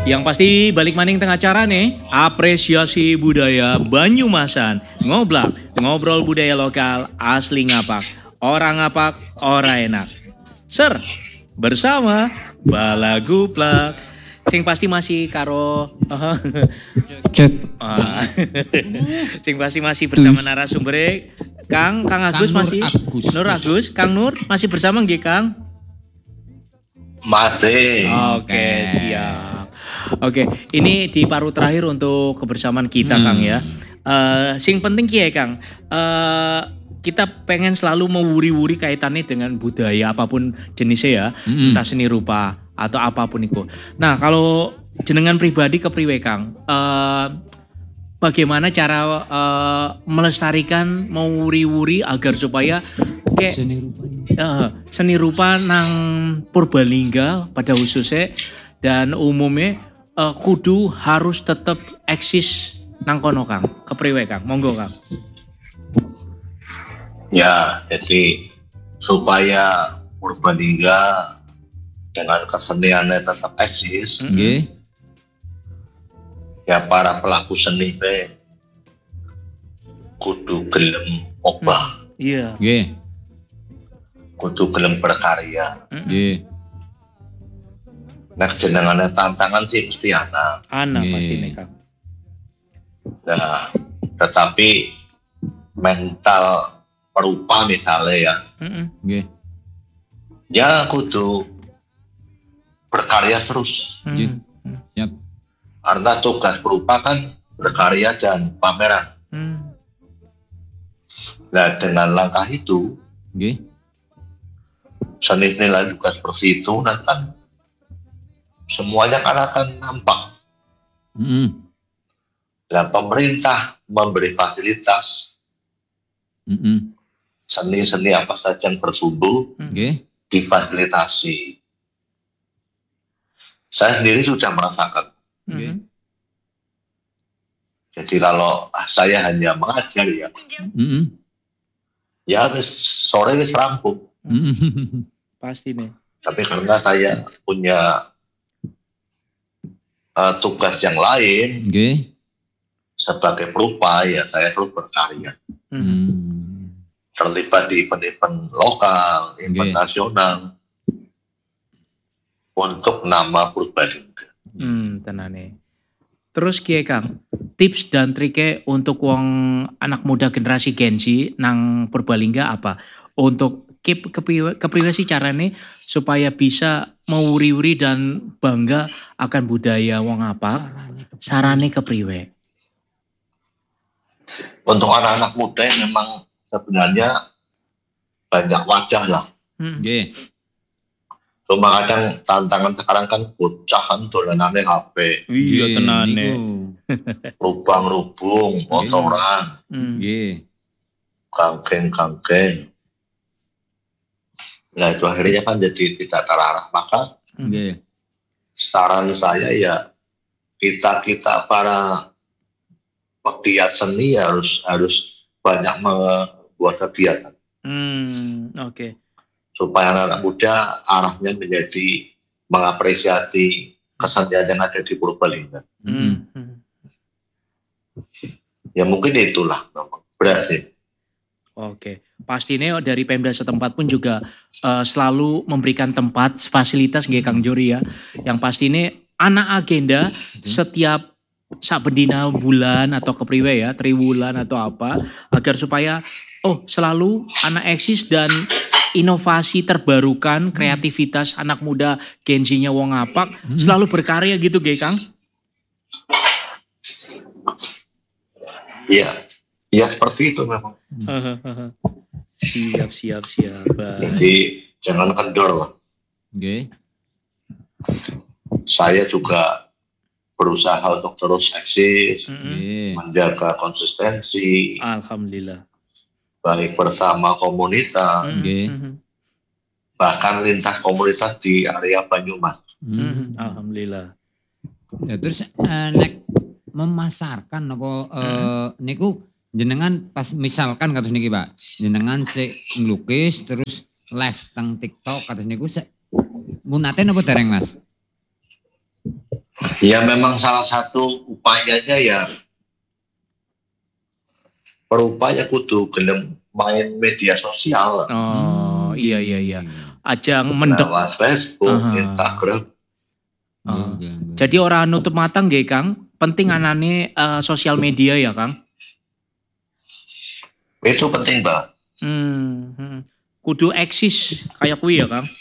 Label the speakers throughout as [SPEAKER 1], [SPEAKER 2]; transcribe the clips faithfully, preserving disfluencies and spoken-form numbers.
[SPEAKER 1] Yang pasti balik maning tengah acara nih, apresiasi budaya Banyumasan, ngoblak, ngobrol budaya lokal, asli ngapak, orang ngapak, orang enak. Ser, bersama Balaguplak. Sing pasti masih karo
[SPEAKER 2] Cek.
[SPEAKER 1] ah, sing pasti masih bersama narasumber Kang, Kang Agus
[SPEAKER 2] Kang Nur
[SPEAKER 1] masih
[SPEAKER 2] Agus.
[SPEAKER 1] Nur Agus, Kang Nur masih bersama nggih Kang?
[SPEAKER 3] Masih.
[SPEAKER 1] Oke, siap. Oke, ini di paruh terakhir untuk kebersamaan kita,
[SPEAKER 2] Hmm.
[SPEAKER 1] Kang ya. Eh, sing penting ki ya, Kang. Eh, kita pengen selalu mewuri-wuri kaitannya dengan budaya apapun jenisnya ya,
[SPEAKER 2] Mm-mm.
[SPEAKER 1] entah seni rupa atau apapun itu. Nah, kalau jenengan pribadi kepriwe, Kang? Eh, bagaimana cara eh, melestarikan, mewuri-wuri agar supaya kayak
[SPEAKER 2] Seni rupanya.
[SPEAKER 1] Eh, seni rupa nang Purbalingga pada khususnya dan umumnya eh, kudu harus tetap eksis nang kono Kang. Kepriwe Kang? Monggo Kang.
[SPEAKER 3] Ya, jadi supaya Purbalingga dengan keseniannya tetap eksis,
[SPEAKER 1] Mm-mm.
[SPEAKER 2] Nggih.
[SPEAKER 3] ya para pelaku seni teh kudu gelem obah,
[SPEAKER 1] Iya.
[SPEAKER 2] Nggih.
[SPEAKER 3] kudu gelem berkarya.
[SPEAKER 2] Nggih.
[SPEAKER 3] Nek jenengane tantangan sih mesti ana.
[SPEAKER 1] Ana
[SPEAKER 2] Iya.
[SPEAKER 1] pasti nih Kang.
[SPEAKER 3] Nah, tetapi mental perupa misalnya ya,
[SPEAKER 1] Mm-mm.
[SPEAKER 2] Nggih.
[SPEAKER 3] ya kudu berkarya terus.
[SPEAKER 2] Nggih.
[SPEAKER 1] Mm.
[SPEAKER 2] Siap.
[SPEAKER 3] Karena tugas perupa kan berkarya dan pameran.
[SPEAKER 1] Mm.
[SPEAKER 3] Nah, dengan langkah itu,
[SPEAKER 2] Nggih.
[SPEAKER 3] seni-seni lain juga seperti itu, dan kan semuanya kan akan nampak.
[SPEAKER 2] Mm-mm.
[SPEAKER 3] Nah, pemerintah memberi fasilitas
[SPEAKER 2] Mm-mm.
[SPEAKER 3] seni-seni apa saja yang bertumbuh,
[SPEAKER 2] Nggih.
[SPEAKER 3] difasilitasi. Saya sendiri sudah merasakan.
[SPEAKER 2] Oke.
[SPEAKER 1] Mm.
[SPEAKER 3] Jadi kalau saya hanya mengajar ya,
[SPEAKER 2] Mm-mm.
[SPEAKER 3] ya wis sore wis rampung.
[SPEAKER 2] Mm-mm.
[SPEAKER 1] Pasti nih.
[SPEAKER 3] Tapi karena saya punya uh, tugas yang lain
[SPEAKER 2] Nggih.
[SPEAKER 3] sebagai perupa, ya saya terus berkarya.
[SPEAKER 1] Mm.
[SPEAKER 2] Hmm.
[SPEAKER 3] Terlibat di event-event lokal, event
[SPEAKER 2] Oke.
[SPEAKER 3] nasional untuk nama Purbalingga.
[SPEAKER 1] Hmm, tenane. Terus kiye Kang, tips dan triknya untuk wong anak muda generasi Gen Z nang Purbalingga apa? Untuk keep kepriwe, kepriwe sih carane supaya bisa mewuri-wuri dan bangga akan budaya wong apa? Sarane kepriwe?
[SPEAKER 3] Untuk anak-anak muda yang memang sebenarnya banyak wajah lah.
[SPEAKER 1] Hmm.
[SPEAKER 2] Nggih.
[SPEAKER 3] Cuma kadang tantangan sekarang kan bocah kan dolanane H P,
[SPEAKER 1] Iya
[SPEAKER 2] Nggih,
[SPEAKER 1] tenane.
[SPEAKER 2] niku.
[SPEAKER 3] rubang-rubung, motoran,
[SPEAKER 1] Hmm.
[SPEAKER 2] Nggih.
[SPEAKER 3] gangkeng-gangkeng. Nah itu akhirnya kan jadi tidak terarah. Maka
[SPEAKER 2] Nggih.
[SPEAKER 3] saran saya ya kita-kita para pegiat seni harus harus banyak membuat kegiatan
[SPEAKER 1] Hmm, oke.
[SPEAKER 3] supaya anak-anak muda arahnya menjadi mengapresiasi kesenian yang ada di Purbalingga.
[SPEAKER 2] Mm-mm.
[SPEAKER 1] Hmm. hmm.
[SPEAKER 3] Ya mungkin itulah memang berat sih.
[SPEAKER 1] Oke, pastinya dari Pemda setempat pun juga eh, selalu memberikan tempat fasilitas nggih Kang Jori ya. Yang pastinya anak agenda setiap sabendina bulan atau kepriwe ya, triwulan atau apa agar supaya oh selalu anak eksis dan inovasi terbarukan, kreativitas anak muda Gen Z-nya wong apak selalu berkarya gitu nggih Kang.
[SPEAKER 3] Iya, ya seperti itu memang.
[SPEAKER 1] siap siap siap. Baik.
[SPEAKER 3] Jadi jangan kendor lah.
[SPEAKER 2] Nggih.
[SPEAKER 3] Saya juga berusaha untuk terus eksis,
[SPEAKER 1] Mm-mm.
[SPEAKER 2] Nggih.
[SPEAKER 3] menjaga konsistensi,
[SPEAKER 1] Alhamdulillah.
[SPEAKER 3] baik bersama komunitas,
[SPEAKER 1] Mm-mm.
[SPEAKER 2] Nggih.
[SPEAKER 1] Mm-mm.
[SPEAKER 3] bahkan lintas komunitas di area Banyumas.
[SPEAKER 2] Hmm.
[SPEAKER 1] Mm-mm. Alhamdulillah.
[SPEAKER 2] Ya terus eh, nek memasarkan apa eh, niku jenengan pas misalkan kados niki Pak, jenengan sik nglukis terus live teng TikTok kados niku sik munaten apa dereng Mas?
[SPEAKER 3] Ya memang salah satu upayanya ya berupaya kudu gelem main media sosial
[SPEAKER 1] Oh, iya iya iya. Ajang
[SPEAKER 2] Hmm.
[SPEAKER 1] mendek.
[SPEAKER 3] lewat Facebook,
[SPEAKER 1] Aha.
[SPEAKER 3] Instagram.
[SPEAKER 2] Nggih,
[SPEAKER 1] Ah.
[SPEAKER 2] nggih, nggih.
[SPEAKER 1] Jadi ora nutup mata nggih Kang. Penting anane eh, sosial media ya Kang.
[SPEAKER 3] Itu penting, Mbak.
[SPEAKER 1] Hmm, hmm. Kudu eksis kayak kuwi ya Kang.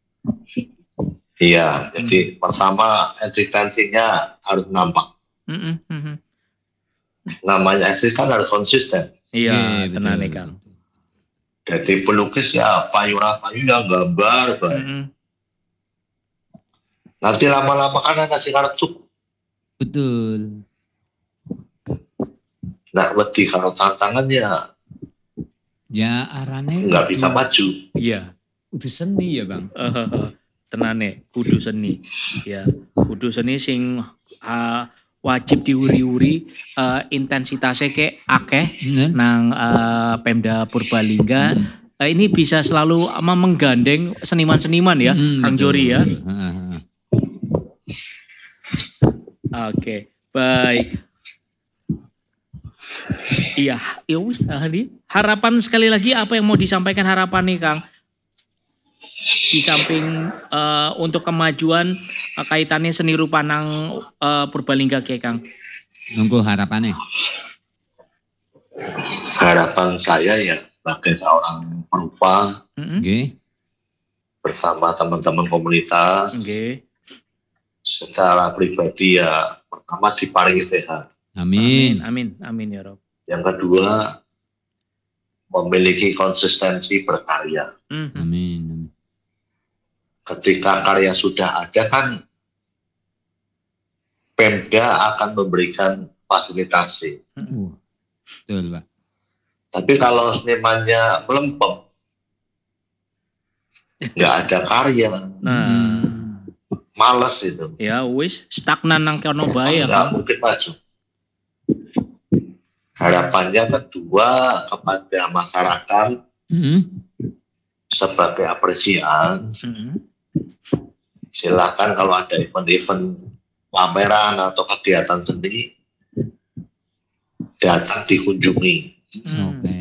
[SPEAKER 3] Iya, jadi pertama eksistensinya harus nampak.
[SPEAKER 1] Hmm, hmm, hmm.
[SPEAKER 3] Namanya eksistensi harus konsisten.
[SPEAKER 1] Iya,
[SPEAKER 2] Nggih,
[SPEAKER 1] tenane
[SPEAKER 2] betul,
[SPEAKER 1] Kang.
[SPEAKER 2] betul.
[SPEAKER 3] Jadi pelukis ya payu-payu ya gambar, Mbak.
[SPEAKER 1] Hmm,
[SPEAKER 3] Nanti lama-lama kan ada sing kartu.
[SPEAKER 2] Betul.
[SPEAKER 3] Nah, wedi kalau tantangan ya
[SPEAKER 2] Ya arane
[SPEAKER 3] nggak bisa
[SPEAKER 2] kudu-
[SPEAKER 3] maju.
[SPEAKER 1] iya.
[SPEAKER 2] kudu seni ya, Bang.
[SPEAKER 1] Tenane kudu seni. Ya, kudu seni sing ah, wajib diuri-uri eh, intensitasnya kayak akeh
[SPEAKER 2] Bener.
[SPEAKER 1] nang eh, Pemda Purbalingga.
[SPEAKER 2] Hmm.
[SPEAKER 1] Eh, ini bisa selalu ama menggandeng seniman-seniman ya,
[SPEAKER 2] Hmm,
[SPEAKER 1] Kang
[SPEAKER 2] betul.
[SPEAKER 1] Jori ya.
[SPEAKER 2] Ha, ha.
[SPEAKER 1] Oke, baik. Iya, ya wis, ah, ini. Harapan sekali lagi apa yang mau disampaikan harapan nih Kang? Di samping eh, untuk kemajuan eh, kaitannya seni rupa nang eh, Purbalingga kayak Kang.
[SPEAKER 2] Nunggu harapannya.
[SPEAKER 3] Harapan saya ya sebagai seorang perupa
[SPEAKER 1] Mm-mm.
[SPEAKER 2] Nggih.
[SPEAKER 3] bersama teman-teman komunitas
[SPEAKER 1] Oke.
[SPEAKER 3] secara pribadi ya pertama diparingi sehat.
[SPEAKER 2] Amin.
[SPEAKER 1] Amin, amin ya Rob.
[SPEAKER 3] Yang kedua memiliki konsistensi berkarya.
[SPEAKER 1] Mhm.
[SPEAKER 2] Amin.
[SPEAKER 3] Ketika karya sudah ada kan Pemda akan memberikan fasilitasi.
[SPEAKER 2] Uh, betul, Pak.
[SPEAKER 3] Tapi kalau senimannya melempem, nggak ada karya,
[SPEAKER 1] Nah,
[SPEAKER 2] Hmm.
[SPEAKER 3] males itu,
[SPEAKER 1] ya wis stagnan nang kono bae ya
[SPEAKER 3] nggak
[SPEAKER 1] Kang.
[SPEAKER 3] mungkin maju. Harapannya kedua kepada masyarakat
[SPEAKER 2] Hmm.
[SPEAKER 3] sebagai apresian,
[SPEAKER 1] Mhm.
[SPEAKER 3] silakan kalau ada event-event pameran atau kegiatan seni datang dikunjungi.
[SPEAKER 1] Hmm.
[SPEAKER 2] Oke.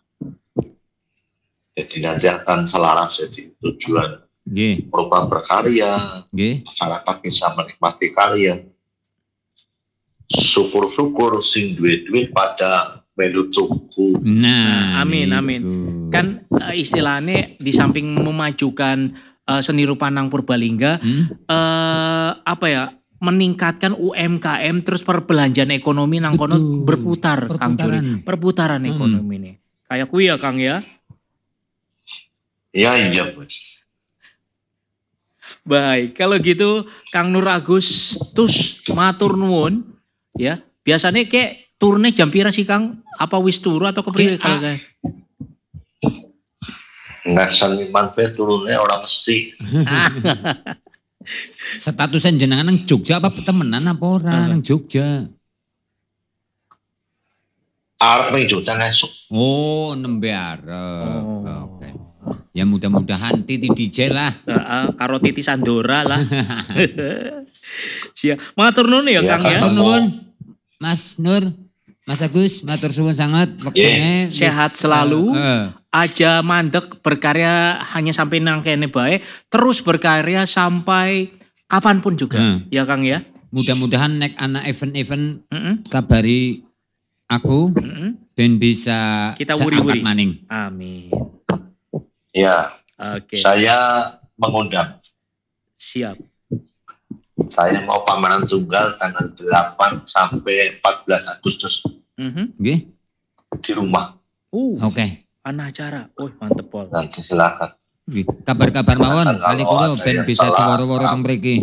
[SPEAKER 3] Jadi nanti akan selaras jadi tujuan
[SPEAKER 2] Nggih,
[SPEAKER 3] berupa berkarya,
[SPEAKER 2] nggih.
[SPEAKER 3] masyarakat bisa menikmati karya. Syukur-syukur sing duit-duit pada melu tuku.
[SPEAKER 2] Nah,
[SPEAKER 1] Nah, amin, amin.
[SPEAKER 2] itu.
[SPEAKER 1] Kan eh, istilahnya di samping memajukan eh, seni rupa nang Purbalingga
[SPEAKER 2] Hmm?
[SPEAKER 1] eh apa ya? Meningkatkan U M K M terus perbelanjaan ekonomi nang kono
[SPEAKER 2] Betul.
[SPEAKER 1] berputar Kang Juri.
[SPEAKER 2] Perputaran.
[SPEAKER 1] Perputaran
[SPEAKER 2] Hmm.
[SPEAKER 1] ekonomi nih. Kayak kuwi ya Kang ya.
[SPEAKER 3] Ya iya, Bos.
[SPEAKER 1] Baik, kalau gitu Kang Nur Agustus matur nuwun ya. Biasanya kayak turune jam pira sih Kang? Apa wis turu atau kepriwe
[SPEAKER 2] Ki-
[SPEAKER 1] kalau
[SPEAKER 2] ah.
[SPEAKER 1] saya?
[SPEAKER 3] Nggak seniman pe turunnya orang mesti.
[SPEAKER 2] Statusnya jenengan nang Jogja apa temenan apa ora
[SPEAKER 1] Ah.
[SPEAKER 2] nang Jogja?
[SPEAKER 3] Arep ning Jogja ngesuk.
[SPEAKER 2] Oh, nembe arep.
[SPEAKER 1] Oh.
[SPEAKER 2] Oke. Ya mudah-mudahan Titi D J lah.
[SPEAKER 1] Heeh, karo Titi Sandora lah. Siap. Matur nuwun ya
[SPEAKER 3] Ya,
[SPEAKER 1] Kang ya.
[SPEAKER 2] Matur
[SPEAKER 3] Ketemu.
[SPEAKER 2] nuwun Mas Nur, Mas Agus, matur suwun sangat wektune. wis,
[SPEAKER 1] Sehat selalu.
[SPEAKER 2] eh, eh.
[SPEAKER 1] Aja mandek berkarya hanya sampai nang kene bae, terus berkarya sampai kapanpun juga.
[SPEAKER 2] Hmm.
[SPEAKER 1] Ya Kang ya.
[SPEAKER 2] Mudah-mudahan nek anak event-event
[SPEAKER 1] Heeh.
[SPEAKER 2] kabari aku
[SPEAKER 1] Heeh.
[SPEAKER 2] ben bisa
[SPEAKER 1] Kita
[SPEAKER 2] tak
[SPEAKER 1] wuri-wuri.
[SPEAKER 2] angkat maning.
[SPEAKER 1] Amin.
[SPEAKER 3] Ya,
[SPEAKER 1] Oke,
[SPEAKER 3] saya mengundang.
[SPEAKER 1] siap.
[SPEAKER 3] Saya mau pameran tunggal tanggal delapan sampai empat belas Agustus
[SPEAKER 1] Mhm.
[SPEAKER 2] Nggih?
[SPEAKER 3] di rumah.
[SPEAKER 1] Uh,
[SPEAKER 2] Oke.
[SPEAKER 1] ana acara. Oh, mantep pol.
[SPEAKER 3] Nanti silakan.
[SPEAKER 2] Nggih. Kabar-kabar mawon
[SPEAKER 3] Kalau
[SPEAKER 2] kali kula
[SPEAKER 3] ada
[SPEAKER 2] ben
[SPEAKER 3] yang
[SPEAKER 2] bisa
[SPEAKER 3] salah,
[SPEAKER 2] diworo-woro teng mriki.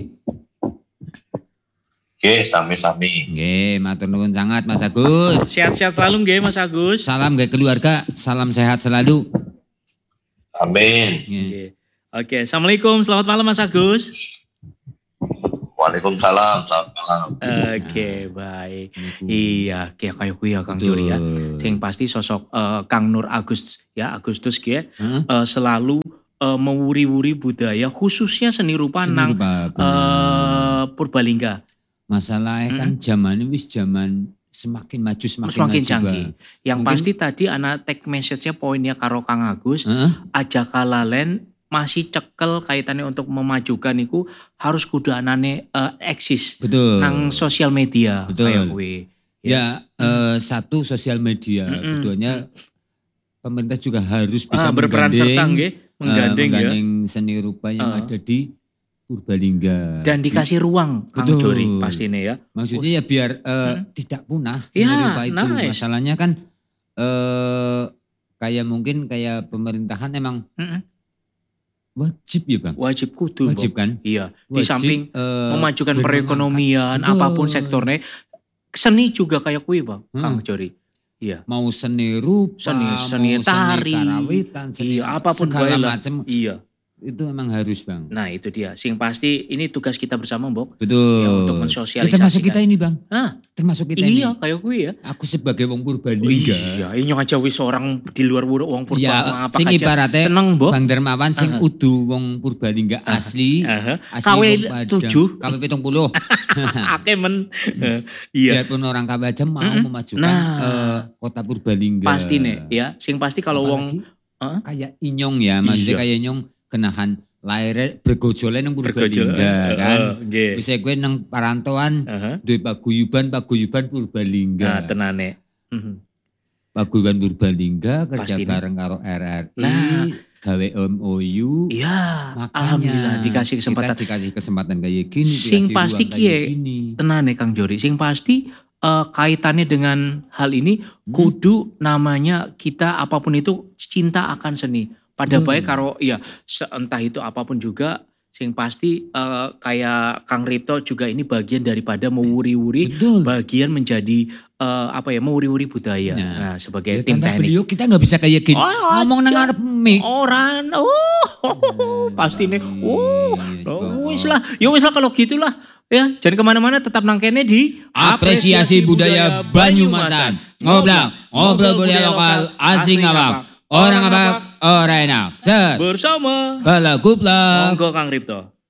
[SPEAKER 3] Oke, sami-sami.
[SPEAKER 2] Nggih, matur nuwun sangat Mas Agus.
[SPEAKER 1] Sehat-sehat selalu nggih Mas Agus.
[SPEAKER 2] Salam ke keluarga, salam sehat selalu.
[SPEAKER 3] Amin.
[SPEAKER 2] Nggih.
[SPEAKER 1] Oke. Oke, Assalamualaikum. Selamat malam Mas Agus.
[SPEAKER 3] Waalaikumsalam. Selamat malam.
[SPEAKER 1] Oke, baik.
[SPEAKER 2] Niku.
[SPEAKER 1] Iya, kayak kayak kuwi ya Kang Juri ya.
[SPEAKER 2] Betul.
[SPEAKER 1] Sing pasti sosok eh, Kang Nur Agus ya, Agustus ki ya,
[SPEAKER 2] Hah?
[SPEAKER 1] eh, selalu eh, mewuri-wuri budaya khususnya seni rupa
[SPEAKER 2] Seni
[SPEAKER 1] nang
[SPEAKER 2] rupa, bener.
[SPEAKER 1] eh, Purbalingga.
[SPEAKER 2] Masalahnya kan zaman wis zaman semakin maju semakin,
[SPEAKER 1] Semakin
[SPEAKER 2] maju,
[SPEAKER 1] canggih.
[SPEAKER 2] Bang.
[SPEAKER 1] Yang
[SPEAKER 2] Mungkin-
[SPEAKER 1] pasti tadi anak take message-nya poinnya karo Kang Agus,
[SPEAKER 2] Heeh.
[SPEAKER 1] aja kalalen masih cekel kaitannya untuk memajukan iku harus kudu anane eh, eksis
[SPEAKER 2] Betul.
[SPEAKER 1] nang sosial media
[SPEAKER 2] Betul.
[SPEAKER 1] kayak kuwi.
[SPEAKER 2] Ya, eh, satu sosial media,
[SPEAKER 1] Mm-mm.
[SPEAKER 2] keduanya pemerintah juga harus bisa
[SPEAKER 1] Ah, berperan
[SPEAKER 2] menggandeng,
[SPEAKER 1] serta nggih,
[SPEAKER 2] eh,
[SPEAKER 1] menggandeng ya.
[SPEAKER 2] menggandeng seni rupa yang
[SPEAKER 1] Ah.
[SPEAKER 2] ada di Purbalingga.
[SPEAKER 1] Dan dikasih ruang Kang
[SPEAKER 2] Betul.
[SPEAKER 1] Jori pastinya ya.
[SPEAKER 2] Maksudnya ya biar eh,
[SPEAKER 1] Mm.
[SPEAKER 2] tidak punah seni
[SPEAKER 1] Ya,
[SPEAKER 2] rupa itu.
[SPEAKER 1] nice.
[SPEAKER 2] Masalahnya kan eh kayak mungkin kayak pemerintahan emang
[SPEAKER 1] Mm-mm.
[SPEAKER 2] wajib ya Bang.
[SPEAKER 1] Wajib kudu.
[SPEAKER 2] Wajib
[SPEAKER 1] Bang.
[SPEAKER 2] kan?
[SPEAKER 1] Iya. Di
[SPEAKER 2] Wajib,
[SPEAKER 1] samping
[SPEAKER 2] eh,
[SPEAKER 1] memajukan
[SPEAKER 2] bermengangkat.
[SPEAKER 1] perekonomian
[SPEAKER 2] Betul.
[SPEAKER 1] apapun sektornya, seni juga kayak kuwi Bang,
[SPEAKER 2] Hmm.
[SPEAKER 1] Kang Jori. Iya.
[SPEAKER 2] Mau seni rupa,
[SPEAKER 1] Seni- seni
[SPEAKER 2] mau
[SPEAKER 1] tari,
[SPEAKER 2] seni karawitan, seni
[SPEAKER 1] iya, apapun
[SPEAKER 2] segala
[SPEAKER 1] bae lah.
[SPEAKER 2] macam
[SPEAKER 1] Iya.
[SPEAKER 2] itu emang harus Bang.
[SPEAKER 1] Nah, itu dia. Sing pasti ini tugas kita bersama, Mbok.
[SPEAKER 2] Betul.
[SPEAKER 1] Ya, untuk
[SPEAKER 2] Ya,
[SPEAKER 1] mensosialisasikan.
[SPEAKER 2] termasuk kita ini Bang.
[SPEAKER 1] Hah?
[SPEAKER 2] Termasuk kita ini.
[SPEAKER 1] Iya, kayak kuwi ya.
[SPEAKER 2] Aku sebagai wong Purbalingga.
[SPEAKER 1] Iya, ini aja wis orang di luar wong Purba
[SPEAKER 2] Ya,
[SPEAKER 1] apa
[SPEAKER 2] sing
[SPEAKER 1] aja
[SPEAKER 2] ibaratnya
[SPEAKER 1] seneng, Mbok.
[SPEAKER 2] Bang Dermawan sing
[SPEAKER 1] Aha.
[SPEAKER 2] udu wong Purbalingga
[SPEAKER 1] Aha.
[SPEAKER 2] asli.
[SPEAKER 1] Aha.
[SPEAKER 2] Asli
[SPEAKER 1] K W
[SPEAKER 2] wong Padang.
[SPEAKER 1] tujuh.
[SPEAKER 2] K W pitung puluh.
[SPEAKER 1] Akeh men. Eh, Iya.
[SPEAKER 2] Biarpun orang K W aja mau
[SPEAKER 1] Mm-mm.
[SPEAKER 2] memajukan
[SPEAKER 1] Nah.
[SPEAKER 2] eh, kota Purbalingga.
[SPEAKER 1] Pasti nih, ya. Sing pasti kalau wong
[SPEAKER 2] Apalagi
[SPEAKER 1] Hah?
[SPEAKER 2] kayak Inyong ya, maksudnya
[SPEAKER 1] Iya.
[SPEAKER 2] kayak Inyong kenahan lahirnya bergojolnya nang
[SPEAKER 1] bergojol,
[SPEAKER 2] Purbalingga
[SPEAKER 1] eh,
[SPEAKER 2] kan.
[SPEAKER 1] eh, nggih.
[SPEAKER 2] Bisa gue nang parantoan
[SPEAKER 1] Aha.
[SPEAKER 2] duwe paguyuban paguyuban
[SPEAKER 1] Nah,
[SPEAKER 2] Purbalingga.
[SPEAKER 1] tenane. Mhm.
[SPEAKER 2] Paguyuban Purbalingga kerja
[SPEAKER 1] Pasti nih.
[SPEAKER 2] bareng karo R R I,
[SPEAKER 1] Nah.
[SPEAKER 2] gawe M O U.
[SPEAKER 1] Iya,
[SPEAKER 2] Makanya
[SPEAKER 1] alhamdulillah dikasih kesempatan.
[SPEAKER 2] Kita dikasih kesempatan kayak gini,
[SPEAKER 1] Sing
[SPEAKER 2] dikasih
[SPEAKER 1] pasti
[SPEAKER 2] ruang kayak
[SPEAKER 1] kie,
[SPEAKER 2] gini.
[SPEAKER 1] tenane Kang Jori, sing pasti eh, kaitannya dengan hal ini
[SPEAKER 2] Hmm.
[SPEAKER 1] kudu namanya kita apapun itu cinta akan seni. Pada
[SPEAKER 2] Betul.
[SPEAKER 1] baik karo ya se- entah itu apapun juga sing pasti eh, kayak Kang Ripto juga ini bagian daripada mewuri-wuri,
[SPEAKER 2] Betul.
[SPEAKER 1] bagian menjadi eh, apa ya mewuri-wuri budaya.
[SPEAKER 2] Nah.
[SPEAKER 1] Nah, sebagai
[SPEAKER 2] Ya,
[SPEAKER 1] tim
[SPEAKER 2] tanpa
[SPEAKER 1] teknik.
[SPEAKER 2] beliau kita nggak bisa kayak gini.
[SPEAKER 1] Oh,
[SPEAKER 2] Ngomong nang
[SPEAKER 1] aja.
[SPEAKER 2] ngarep mic.
[SPEAKER 1] Orang, oh, pasti nih, oh,
[SPEAKER 2] Yes,
[SPEAKER 1] oh,
[SPEAKER 2] Bang.
[SPEAKER 1] wis lah, ya wis lah kalau gitulah. Ya, jangan kemana-mana, tetap nangkene di
[SPEAKER 2] Apresiasi budaya Banyumasan. Ngobrol, ngobrol budaya lokal, asing apa? Orang apa? Orang enak. Set.
[SPEAKER 1] bersama.
[SPEAKER 2] Bala gupla.
[SPEAKER 1] Monggo Kang Ripto.